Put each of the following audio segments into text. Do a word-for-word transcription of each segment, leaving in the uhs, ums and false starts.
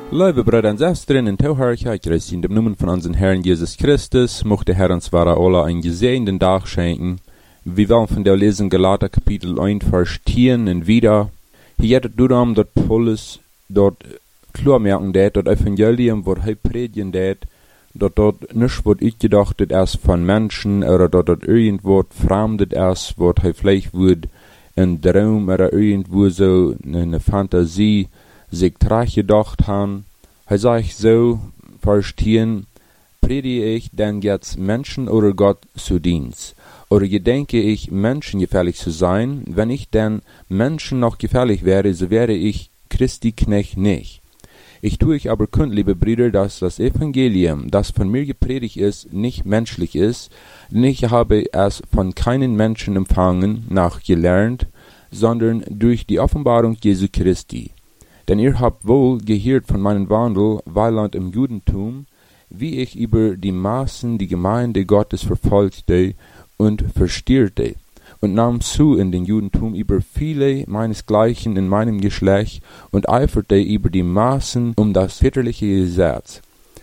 Liebe Brüder und Schwestern, in Tauherrlichkeit, grüß in dem Namen von unserem Herrn Jesus Christus, mochte der Herr uns wahre alle einen gesegneten Tag schenken. Wir wollen von der Lesen Galater Kapitel eins, Vers zehn und wieder. Hier hat du darum, dass Paulus dort klar merken, dass das Evangelium, was er predigen, dass dort nicht wird ich gedacht, dass es von Menschen oder dass dort irgendwo fremdet ist, was er vielleicht wird ein Traum oder irgendwo so eine Fantasie sich trage gedacht haben. Er sagt so, verstehen, predige ich denn jetzt Menschen oder Gott zu Dienst? Oder gedenke ich, Menschen gefährlich zu sein? Wenn ich denn Menschen noch gefährlich wäre, so wäre ich Christi Knecht nicht. Ich tue ich aber kund, liebe Brüder, dass das Evangelium, das von mir gepredigt ist, nicht menschlich ist, denn ich habe es von keinen Menschen empfangen, nachgelernt, sondern durch die Offenbarung Jesu Christi. Denn ihr habt wohl gehört von meinem Wandel, weiland im Judentum, wie ich über die Maßen die Gemeinde Gottes verfolgte und verstierte, und nahm zu in den Judentum über viele meinesgleichen in meinem Geschlecht und eiferte über die Maßen um das väterliche Gesetz.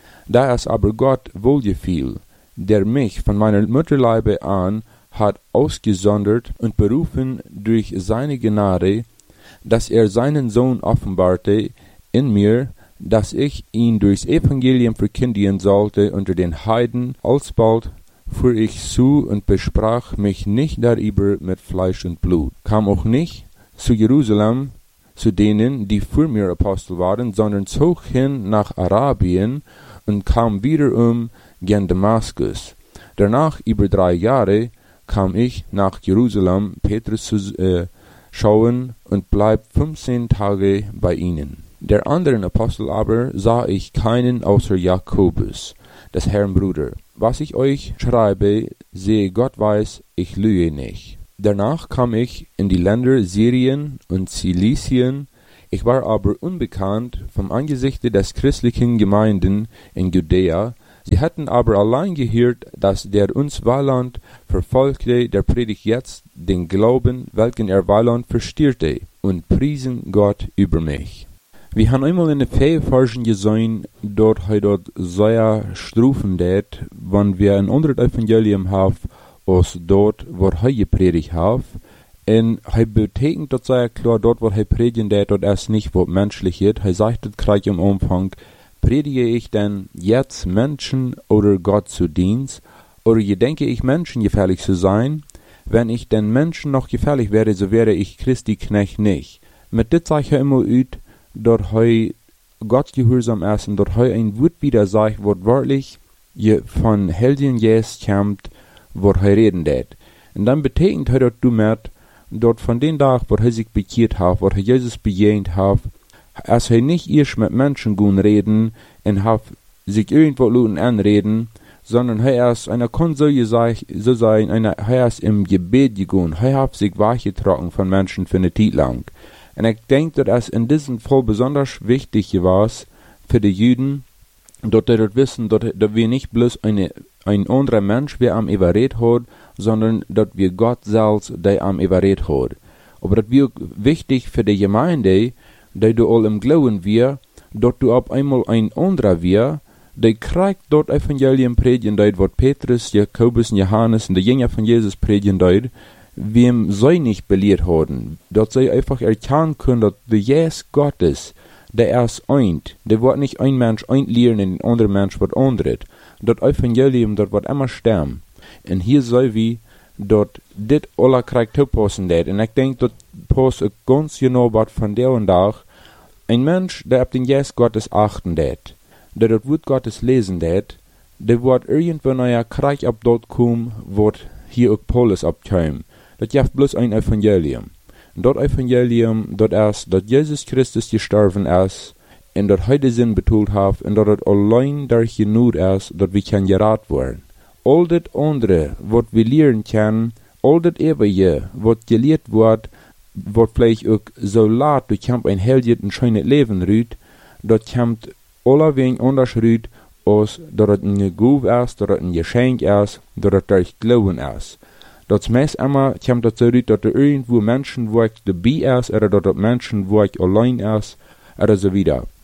Da es aber Gott wohlgefiel, der mich von meiner Mutterleibe an hat ausgesondert und berufen durch seine Gnade, dass er seinen Sohn offenbarte in mir, dass ich ihn durchs Evangelium verkündigen sollte unter den Heiden. Alsbald fuhr ich zu und besprach mich nicht darüber mit Fleisch und Blut, kam auch nicht zu Jerusalem zu denen, die vor mir Apostel waren, sondern zog hin nach Arabien und kam wieder um gen Damaskus. Danach über drei Jahre kam ich nach Jerusalem, Petrus zu äh, schauen und bleib fünfzehn Tage bei ihnen. Der anderen Apostel aber sah ich keinen außer Jakobus, des Herrn Bruder. Was ich euch schreibe, sehe Gott weiß, ich lüge nicht. Danach kam ich in die Länder Syrien und Zilizien. Ich war aber unbekannt vom Angesichte des christlichen Gemeinden in Judäa. Sie hatten aber allein gehört, dass der uns Weiland verfolgte, der predigt jetzt den Glauben, welchen er Weiland verstierte, und priesen Gott über mich. Wir haben einmal in der Fähigforschen gesehen, dort er dort sehr strufen det, wenn wir ein anderes Evangelium haben, als dort, wo er gepredigt hat. Und er betekent dort sehr klar, dort, wo er predigen det, dort ist nicht, was menschlich ist. Er sagt das gleich im Umfang, predige ich denn jetzt Menschen oder Gott zu Dienst? Oder gedenke ich Menschen gefährlich zu sein? Wenn ich denn Menschen noch gefährlich wäre, so wäre ich Christi Knecht nicht. Mit dit sag ich immer üt, dort hei Gott gehorsam ist und dort hei ein Wort wieder sagt, wortwörtlich je von Helden jest kämmt, wo hei reden det. Und dann betekent hei dort du mit, dort von den Tag, wo hei sich bekehrt hat, wo hei Jesus bejehnt hat, als er nicht erst mit Menschen gun reden und hab sich irgendwo luten anreden, sondern er ist einer kann so, so sein, einer er ist im Gebet gegangen, er hat sich wachgetragen von Menschen für eine Zeit lang. Und ich denke, dass es in diesem Fall besonders wichtig war für die Juden, dass sie dort wissen, dass, dass wir nicht bloß eine, ein anderer Mensch, der am überredet hat, sondern dass wir Gott selbst, der am überredet hat. Aber das wird wichtig für die Gemeinde, dass du all im Glauben wir, dort du ab einmal ein anderer wir, der kriegt dort Evangelium predigen dort, wat Petrus, Jakobus und Johannes und die Jünger von Jesus predigen dort, wem sei nicht belehrt haben, dort sei einfach erkennen können, dass der Jesus Gottes, der ist eint, der wird nicht ein Mensch ein lehren und ein anderer Mensch wird anderes. Dort Evangelium, dort wird immer sterben. Und hier sei wie, dort dit alle kriegt toepassen det. Und ich denke, dort passt ganz genau was von der und da. Ein Mensch, der ab den Jesus Gottes achten det, der dort Wort Gottes lesen det, der wird irgendwann neuer Krieg ab dort kommen, wo hier auch Paulus abkommt. Das ist bloß ein Evangelium. Und dort Evangelium, dort ist, dass Jesus Christus gestorben ist, und dort heute Sinn betont hat, und dort allein durch genug ist, dass wir kann gerat werden. All das andere, was wir lernen können, all das Ewige, was gelehrt wird, was vielleicht auch so laut, du kannst ein heldiges und schönes Leben rüht, dort kommt allerwenig anders rüht, als dass es ein Gabe ist, dass es ein Geschenk ist, dass es durch Glauben ist. Dat meest immer kommt das so rüht, dass er irgendwo Menschen, wo ich dabei ist, oder dass es Menschen, wo ich allein ist, oder so wieder.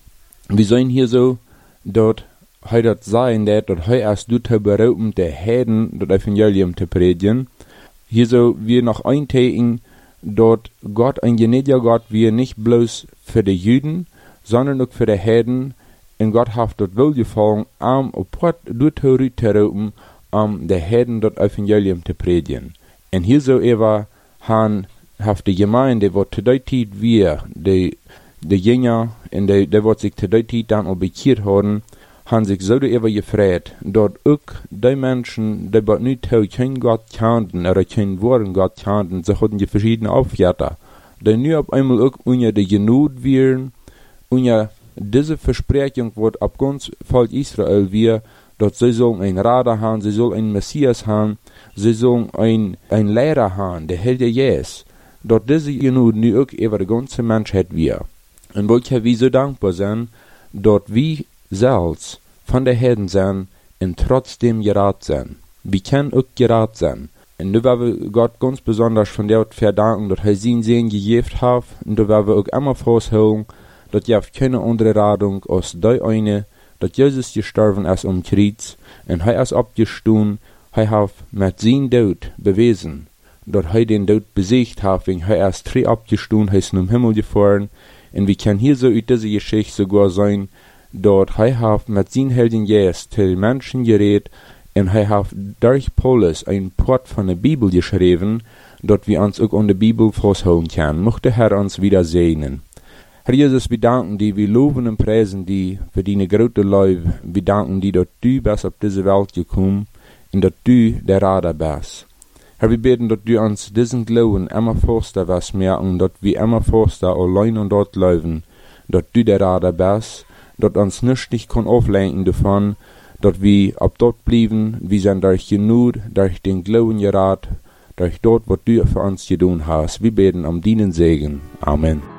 Wir sehen hier so, dort hij dat sein, dat hij erst du te beroepen de Heiden dat Evangelium te predigen. Hier so wir noch eintägen, dort Gott ein gnädiger Gott, wir nicht bloß für die Juden, sondern auch für die Heiden, und Gott hat dort wohlgefallen, um auf Port du te rufen, um de Heiden dort Evangelium te predigen. Und hier so ewa han haft die Gemeinde, wo te der Zeit wir, die, die Jünger, und die, die wird sich te der Zeit dann auch bekehrt haben, han sich so ewa gefreut, dort auch die Menschen, die bot nicht kein Gott kannten, oder kein Wort Gott kannten, sie hatten die verschiedene Aufgaben, die nu auf einmal auch unter die Genut wären, unter diese Versprechung wird ab ganz Volk Israel wir, dort sie sollen ein Rader haben, sie sollen ein Messias haben, sie sollen ein, ein Lehrer haben, der Herr Jesus. Dort diese Genut nu auch über die ganze Menschheit wir. Und wollte wir so dankbar sein, dort wie selbst von der Herden sein und trotzdem gerat sein. Wir können auch gerat sein. Und da werden wir Gott ganz besonders von der verdanken, dass er seinen Segen gegeben hat. Und da werden wir auch immer festhalten, dass ihr keine andere Radung als die eine, dass Jesus gestorben ist um Kreuz und er ist abgestanden, er hat mit seinem Tod bewiesen, dass er den Tod besiegt hat, wegen er ist drei abgestanden, er ist in den Himmel gefahren. Und wir können hier so uit diese Geschichte sogar sein, dort er hat mit seinem Helden Jesus die Menschen geredet und er hat durch Paulus ein Port von der Bibel geschrieben, dort wir uns auch an der Bibel festhalten können. Möchte Herr uns wieder segnen. Herr Jesus, wir danken dir, wir loben und preisen dir für deine große Liebe. Wir danken dir, dass du bist auf diese Welt gekommen und dass du der Rader bist. Herr, wir beten, dass du uns diesen Glauben immer fester was merken, dass wir immer fester allein und dort leben, dass du der Rader bist, dass uns nichts nicht kann auflenken davon, dass wir ab dort blieben, wir sind durch genug, durch den Glauben gerat, durch dort, was du für uns getan hast. Wir beten um deinen Segen. Amen.